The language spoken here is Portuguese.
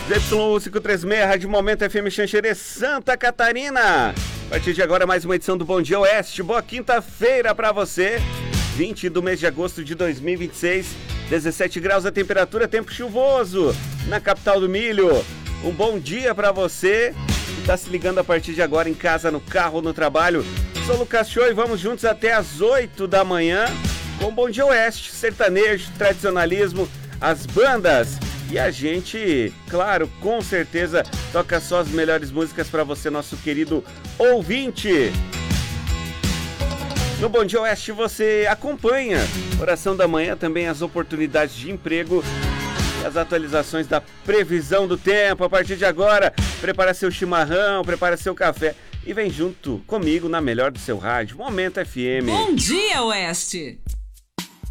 ZYU536, Rádio Momento FM Xanxerê, Santa Catarina. A partir de agora, mais uma edição do Bom Dia Oeste. Boa quinta-feira pra você. 20 do mês de agosto de 2026. 17 graus a temperatura, tempo chuvoso na capital do milho. Um bom dia pra você que tá se ligando a partir de agora em casa, no carro, no trabalho. Sou o Lucas Show e vamos juntos até as 8 da manhã com Bom Dia Oeste, sertanejo, tradicionalismo, as bandas. E a gente, claro, com certeza, toca só as melhores músicas para você, nosso querido ouvinte. No Bom Dia Oeste você acompanha Oração da Manhã, também as oportunidades de emprego e as atualizações da previsão do tempo. A partir de agora, prepara seu chimarrão, prepara seu café e vem junto comigo na melhor do seu rádio, Momento FM. Bom Dia Oeste!